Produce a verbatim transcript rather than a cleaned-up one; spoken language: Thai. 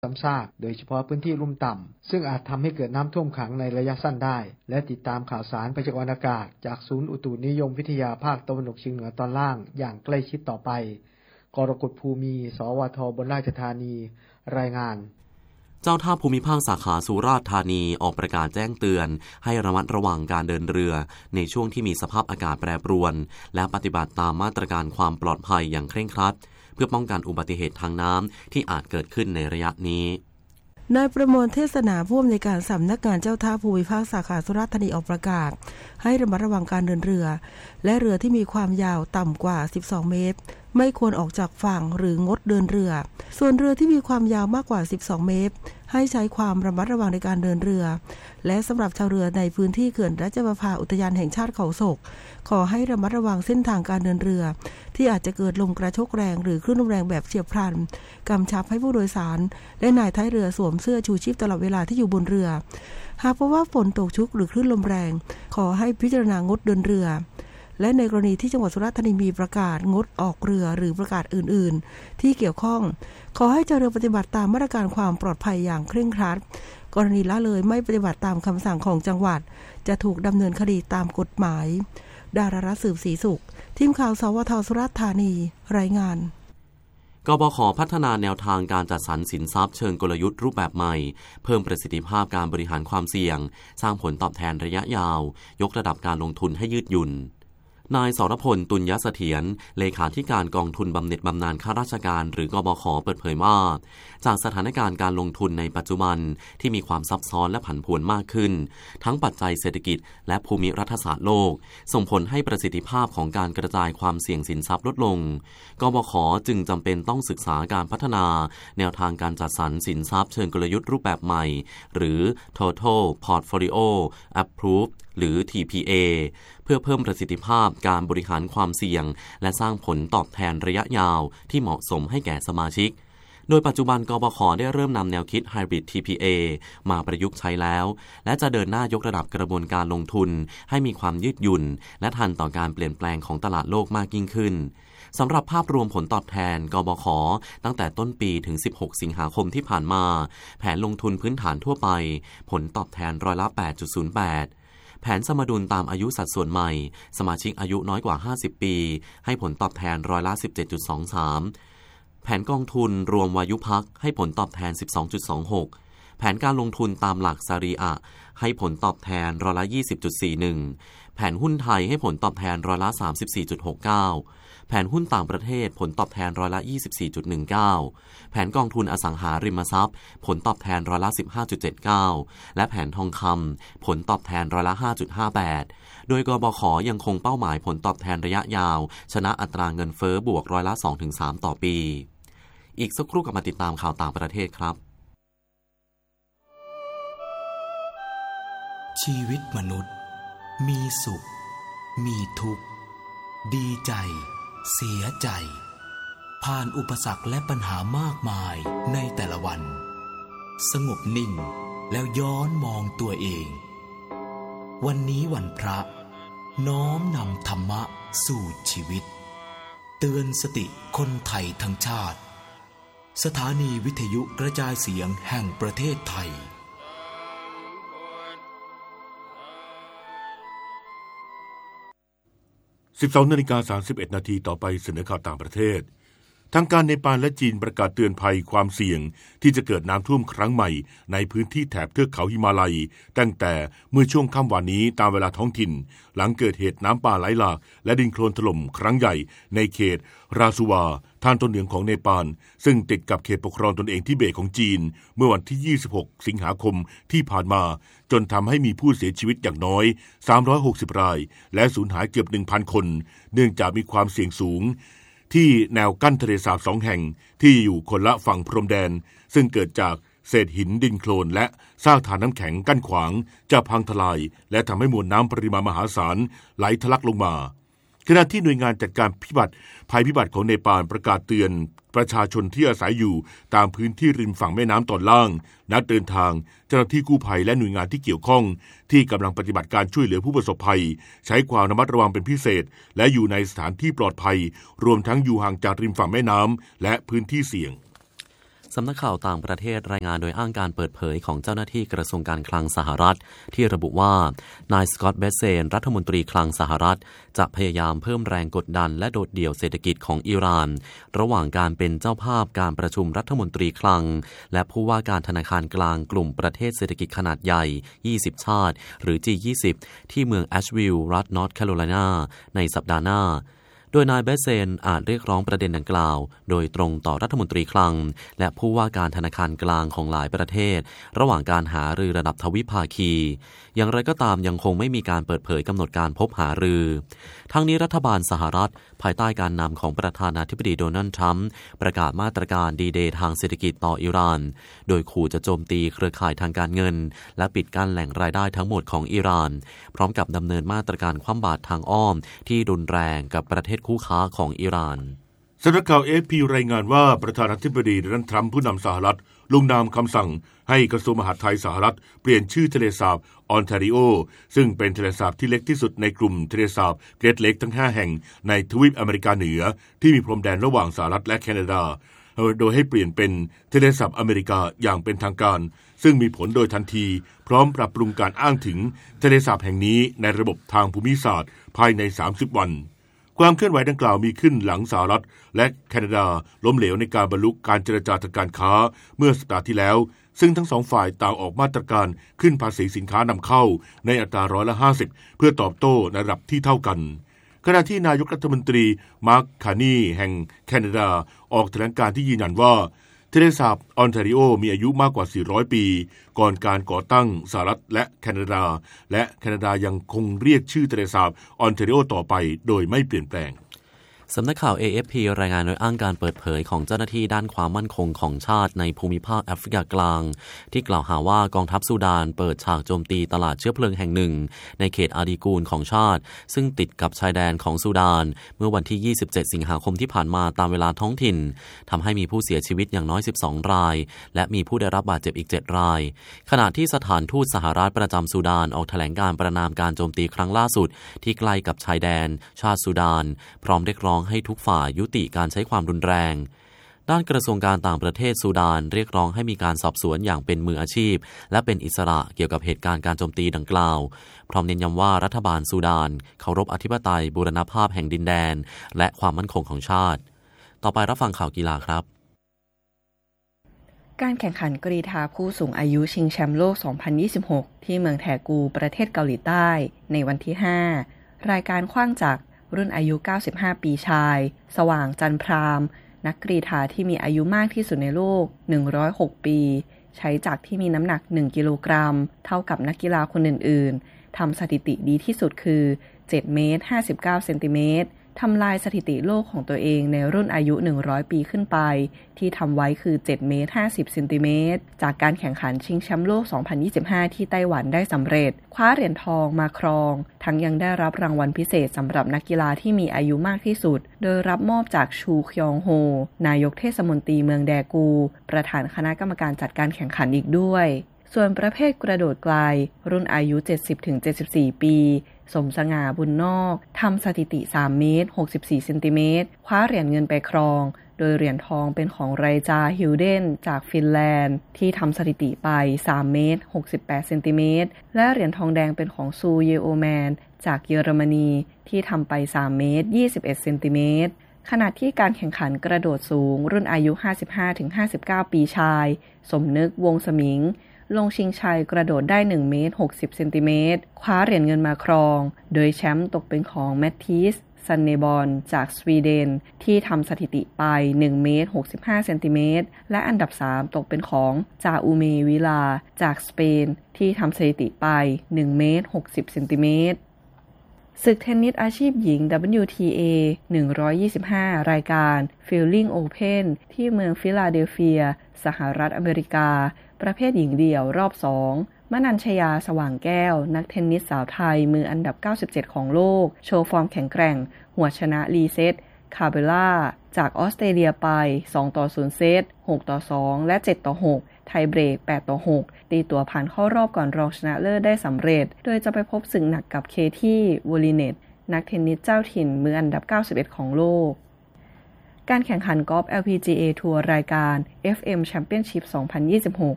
ซ้ำซากโดยเฉพาะพื้นที่ลุ่มต่ำซึ่งอาจทำให้เกิดน้ำท่วมขังในระยะสั้นได้และติดตามข่าวสารพยากรณ์อากาศจากศูนย์อุตุนิยมวิทยาภาคตะวันออกเฉียงเหนือตอนล่างอย่างใกล้ชิดต่อไปกรกฎภูมิสวทบนราชธานีรายงานเจ้าท่าภูมิภาคสาขาสุราษฎร์ธานีออกประกาศแจ้งเตือนให้ระมัดระวังการเดินเรือในช่วงที่มีสภาพอากาศแปรปรวนและปฏิบัติตามมาตรการความปลอดภัยอย่างเคร่งครัดเพื่อป้องกันอุบัติเหตุทางน้ำที่อาจเกิดขึ้นในระยะนี้นายประมวลเทศนาผู้อำนวยการสำนักงานเจ้าท่าภูมิภาคสาขาสุราษฎร์ธานีออกประกาศให้ระมัดระวังการเดินเรือและเรือที่มีความยาวต่ำกว่าสิบสองเมตรไม่ควรออกจากฝั่งหรืองดเดินเรือส่วนเรือที่มีความยาวมากกว่าสิบสองเมตรให้ใช้ความระมัดระวังในการเดินเรือและสำหรับชาวเรือในพื้นที่เขื่อนราชประภาอุทยานแห่งชาติเขาศกขอให้ระมัดระวังเส้นทางการเดินเรือที่อาจจะเกิดลมกระโชกแรงหรือคลื่นลมแรงแบบเฉียบพลันกำชับให้ผู้โดยสารและนายท้ายเรือสวมเสื้อชูชีพตลอดเวลาที่อยู่บนเรือหากพบว่าฝนตกชุกหรือคลื่นลมแรงขอให้พิจารณางดเดินเรือและในกรณีที่จังหวัดสุราษฎร์ธานีมีประกาศงดออกเรือหรือประกาศอื่นๆที่เกี่ยวข้องขอให้เจ้าเรือปฏิบัติตามมาตรการความปลอดภัยอย่างเคร่งครัดกรณีละเลยไม่ปฏิบัติตามคำสั่งของจังหวัดจะถูกดำเนินคดีตามกฎหมายดารารัตน์สืบศรีสุขทีมข่าวสวทสุราษฎร์ธานีรายงานกบข.พัฒนาแนวทางการจัดสรรสินทรัพย์เชิงกลยุทธ์รูปแบบใหม่เพิ่มประสิทธิภาพการบริหารความเสี่ยงสร้างผลตอบแทนระยะยาวยกระดับการลงทุนให้ยืดหยุ่นนายสรพลตุลยเสถียรเลขาธิการกองทุนบำเหน็จบำนาญข้าราชการหรือกบข.เปิดเผยว่าจากสถานการณ์การลงทุนในปัจจุบันที่มีความซับซ้อนและผันผวนมากขึ้นทั้งปัจจัยเศรษฐกิจและภูมิรัฐศาสตร์โลกส่งผลให้ประสิทธิภาพของการกระจายความเสี่ยงสินทรัพย์ลดลงกบข.จึงจำเป็นต้องศึกษาการพัฒนาแนวทางการจัดสรรสินทรัพย์เชิงกลยุทธ์รูปแบบใหม่หรือ Total Portfolio Approach หรือ ที พี เอ เพื่อเพิ่มประสิทธิภาพการบริหารความเสี่ยงและสร้างผลตอบแทนระยะยาวที่เหมาะสมให้แก่สมาชิกโดยปัจจุบันกบข.ได้เริ่มนำแนวคิด Hybrid ที พี เอ มาประยุกต์ใช้แล้วและจะเดินหน้ายกระดับกระบวนการลงทุนให้มีความยืดหยุ่นและทันต่อการเปลี่ยนแปลงของตลาดโลกมากยิ่งขึ้นสำหรับภาพรวมผลตอบแทนกบข.ตั้งแต่ต้นปีถึงสิบหกสิงหาคมที่ผ่านมาแผนลงทุนพื้นฐานทั่วไปผลตอบแทนร้อยละ แปดจุดศูนย์แปดแผนสมดุลตามอายุสัดส่วนใหม่สมาชิกอายุน้อยกว่าห้าสิบปีให้ผลตอบแทนร้อยละ สิบเจ็ดจุดสองสาม แผนกองทุนรวมวายุพักให้ผลตอบแทน สิบสองจุดสองหก แผนการลงทุนตามหลักซารีอะให้ผลตอบแทนร้อยละ ยี่สิบจุดสี่หนึ่ง แผนหุ้นไทยให้ผลตอบแทนร้อยละ สามสิบสี่จุดหกเก้า แผนหุ้นต่างประเทศผลตอบแทนร้อยละ ยี่สิบสี่จุดหนึ่งเก้า แผนกองทุนอสังหาริมทรัพย์ผลตอบแทนร้อยละ สิบห้าจุดเจ็ดเก้า และแผนทองคำผลตอบแทนร้อยละ ห้าจุดห้าแปด โดยกบข.ยังคงเป้าหมายผลตอบแทนระยะยาวชนะอัตราเงินเฟ้อบวกร้อยละ สองถึงสาม ต่อปีอีกสักครู่กลับมาติดตามข่าวต่างประเทศครับชีวิตมนุษย์มีสุขมีทุกข์ดีใจเสียใจผ่านอุปสรรคและปัญหามากมายในแต่ละวันสงบนิ่งแล้วย้อนมองตัวเองวันนี้วันพระน้อมนำธรรมะสู่ชีวิตเตือนสติคนไทยทั้งชาติสถานีวิทยุกระจายเสียงแห่งประเทศไทยสิบสองนาฬิกาสามสิบเอ็ดนาทีต่อไปเสนอข่าวต่างประเทศทางการเนปาลและจีนประกาศเตือนภัยความเสี่ยงที่จะเกิดน้ำท่วมครั้งใหม่ในพื้นที่แถบเทือกเขาหิมาลัยตั้งแต่เมื่อช่วงค่ำวันนี้ตามเวลาท้องถิ่นหลังเกิดเหตุน้ำป่าไหลหลากและดินโคลนถล่มครั้งใหญ่ในเขตราซูวาทางตอนเหนือของเนปาลซึ่งติดกับเขตปกครองตนเองทิเบตของจีนเมื่อวันที่ยี่สิบหกสิงหาคมที่ผ่านมาจนทำให้มีผู้เสียชีวิตอย่างน้อยสามร้อยหกสิบรายและสูญหายเกือบ หนึ่งพัน คนเนื่องจากมีความเสี่ยงสูงที่แนวกั้นทะเลสาบสองแห่งที่อยู่คนละฝั่งพรมแดนซึ่งเกิดจากเศษหินดินโคลนและซากฐานน้ำแข็งกั้นขวางจะพังทลายและทำให้มวลน้ำปริมาณมหาศาลไหลทะลักลงมาขณะที่หน่วยงานจัดการพิบัติภัยพิบัติของเนปาลประกาศเตือนประชาชนที่อาศัยอยู่ตามพื้นที่ริมฝั่งแม่น้ำตอนล่างนักเดินทางเจ้าหน้าที่กู้ภัยและหน่วยงานที่เกี่ยวข้องที่กำลังปฏิบัติการช่วยเหลือผู้ประสบภัยใช้ความระมัดระวังเป็นพิเศษและอยู่ในสถานที่ปลอดภัยรวมทั้งอยู่ห่างจากริมฝั่งแม่น้ำและพื้นที่เสี่ยงสำนักข่าวต่างประเทศรายงานโดยอ้างการเปิดเผยของเจ้าหน้าที่กระทรวงการคลังสหรัฐที่ระบุว่านายสกอตต์เบสเซนรัฐมนตรีคลังสหรัฐจะพยายามเพิ่มแรงกดดันและโดดเดี่ยวเศรษฐกิจของอิหร่านระหว่างการเป็นเจ้าภาพการประชุมรัฐมนตรีคลังและผู้ว่าการธนาคารกลางกลุ่มประเทศเศรษฐกิจขนาดใหญ่ยี่สิบชาติหรือ จี ยี่สิบ ที่เมืองแอชวิลล์รัฐนอร์ทแคโรไลนาในสัปดาห์หน้าโดยนายเบสเซนอาจเรียกร้องประเด็นดังกล่าวโดยตรงต่อรัฐมนตรีคลังและผู้ว่าการธนาคารกลางของหลายประเทศระหว่างการหารือระดับทวิภาคีอย่างไรก็ตามยังคงไม่มีการเปิดเผยกำหนดการพบหารือทั้งนี้รัฐบาลสหรัฐภายใต้การนำของประธานาธิบดีโดนัลด์ทรัมป์ประกาศมาตรการดีเดย์ทางเศรษฐกิจต่ออิหร่านโดยขู่จะโจมตีเครือข่ายทางการเงินและปิดกั้นแหล่งรายได้ทั้งหมดของอิหร่านพร้อมกับดำเนินมาตรการคว่ำบาตรทางอ้อมที่รุนแรงกับประเทศคู่ค้าของอิหร่านสำนักข่าว เอ เอฟ พี รายงานว่าประธานาธิบดีโดนัลด์ทรัมป์ผู้นำสหรัฐลงนามคำสั่งให้กระทรวงมหาดไทยสหรัฐเปลี่ยนชื่อทะเลสาบออนแทริโอซึ่งเป็นทะเลสาบที่เล็กที่สุดในกลุ่มทะเลสาบเกรทเลคทั้งห้าแห่งในทวีปอเมริกาเหนือที่มีพรมแดนระหว่างสหรัฐและแคนาดาโดยให้เปลี่ยนเป็นทะเลสาบอเมริกาอย่างเป็นทางการซึ่งมีผลโดยทันทีพร้อมปรับปรุงการอ้างถึงทะเลสาบแห่งนี้ในระบบทางภูมิศาสตร์ภายในสามสิบวันความเคลื่อนไหวดังกล่าวมีขึ้นหลังสหรัฐและแคนาดาล้มเหลวในการบรรลุการเจรจาทางการค้าเมื่อสัปดาห์ที่แล้วซึ่งทั้งสองฝ่ายต่างออกมาตรการขึ้นภาษีสินค้านำเข้าในอัตราร้อยละห้าสิบเพื่อตอบโต้ในระดับที่เท่ากันขณะที่นายกรัฐมนตรีมาร์ค คาร์นีแห่งแคนาดาออกแถลงการที่ยืนยันว่าทะเลสาบออนแทริโอมีอายุมากกว่าสี่ร้อยปีก่อนการก่อตั้งสหรัฐและแคนาดาและแคนาดายังคงเรียกชื่อทะเลสาบออนแทริโอต่อไปโดยไม่เปลี่ยนแปลงสำนักข่าว เอ เอฟ พี รายงานโดยอ้างการเปิดเผยของเจ้าหน้าที่ด้านความมั่นคงของชาติในภูมิภาคแอฟริกากลางที่กล่าวหาว่ากองทัพซูดานเปิดฉากโจมตีตลาดเชื้อเพลิงแห่งหนึ่งในเขตอาดีกูลของชาติซึ่งติดกับชายแดนของซูดานเมื่อวันที่ยี่สิบเจ็ดสิงหาคมที่ผ่านมาตามเวลาท้องถิ่นทำให้มีผู้เสียชีวิตอย่างน้อยสิบสองรายและมีผู้ได้รับบาดเจ็บอีกเจ็ดรายขณะที่สถานทูตสหรัฐประจำซูดานออกแถลงการประณามการโจมตีครั้งล่าสุดที่ใกล้กับชายแดนชาติซูดานพร้อมเรียกร้องให้ทุกฝ่ายยุติการใช้ความรุนแรงด้านกระทรวงการต่างประเทศซูดานเรียกร้องให้มีการสอบสวนอย่างเป็นมืออาชีพและเป็นอิสระเกี่ยวกับเหตุการณ์การโจมตีดังกล่าวพร้อมเน้นย้ำว่ารัฐบาลซูดานเคารพอธิปไตยบูรณภาพแห่งดินแดนและความมั่นคงของชาติต่อไปรับฟังข่าวกีฬาครับการแข่งขันกรีฑาผู้สูงอายุชิงแชมป์โลกสองพันยี่สิบหกที่เมืองแทกูประเทศเกาหลีใต้ในวันที่ห้ารายการขว้างจักรรุ่นอายุเก้าสิบห้าปีชายสว่างจันพรามนักกรีฑาที่มีอายุมากที่สุดในโลกหนึ่งร้อยหกปีใช้จักรที่มีน้ำหนักหนึ่งกิโลกรัมเท่ากับนักกีฬาคนอื่นๆทำสถิติดีที่สุดคือเจ็ดเมตรห้าสิบเก้าเซนติเมตรทำลายสถิติโลกของตัวเองในรุ่นอายุหนึ่งร้อยปีขึ้นไปที่ทำไว้คือเจ็ดเมตรห้าสิบเซนติเมตรจากการแข่งขันชิงแชมป์โลกสองพันยี่สิบห้าที่ไต้หวันได้สำเร็จคว้าเหรียญทองมาครองทั้งยังได้รับรางวัลพิเศษสำหรับนักกีฬาที่มีอายุมากที่สุดโดยรับมอบจากชูคยองโฮนายกเทศมนตรีเมืองแดกูประธานคณะกรรมการจัดการแข่งขันอีกด้วยส่วนประเภทกระโดดไกลรุ่นอายุ เจ็ดสิบถึงเจ็ดสิบสี่ ปีสมสง่าบุญนอกทำสถิติสามเมตรหกสิบสี่เซนติเมตรคว้าเหรียญเงินไปครองโดยเหรียญทองเป็นของไรจาฮิลเดนจากฟินแลนด์ที่ทำสถิติไปสามเมตรหกสิบแปดเซนติเมตรและเหรียญทองแดงเป็นของซูเยโอแมนจากเยอรมนีที่ทำไปสามเมตรยี่สิบเอ็ดเซนติเมตรขณะที่การแข่งขันกระโดดสูงรุ่นอายุ ห้าสิบห้าถึงห้าสิบเก้า ปีชายสมนึกวงสมิงลงชิงชัยกระโดดได้หนึ่งเมตรหกสิบเซนติเมตรคว้าเหรียญเงินมาครองโดยแชมป์ตกเป็นของแมตติสซันเนบอลจากสวีเดนที่ทำสถิติไปหนึ่งเมตรหกสิบห้าเซนติเมตรและอันดับสามตกเป็นของจาอูเมวิลาจากสเปนที่ทำสถิติไปหนึ่งเมตรหกสิบเซนติเมตรศึกเทนนิสอาชีพหญิง ดับเบิลยู ที เอ หนึ่งร้อยยี่สิบห้ารายการ Fielding Open ที่เมืองฟิลาเดลเฟียสหรัฐอเมริกาประเภทหญิงเดี่ยวรอบสองมนัญชยาสว่างแก้วนักเทนนิสสาวไทยมืออันดับเก้าสิบเจ็ดของโลกโชว์ฟอร์มแข็งแกร่งหัวชนะลีเซตคาเบล่าจากออสเตรเลียไปสองต่อศูนย์เซตหกต่อสองและเจ็ดต่อหกไทยเบรกแปดต่อหกตีตัวผ่านเข้ารอบก่อนรองชนะเลิศได้สำเร็จโดยจะไปพบศึกหนักกับเคที่วอลิเนตนักเทนนิสเจ้าถิ่นมืออันดับเก้าสิบเอ็ดของโลกการแข่งขันกอล์ฟ แอล พี จี เอ ทัวร์รายการ เอฟ เอ็ม Championship สองพันยี่สิบหก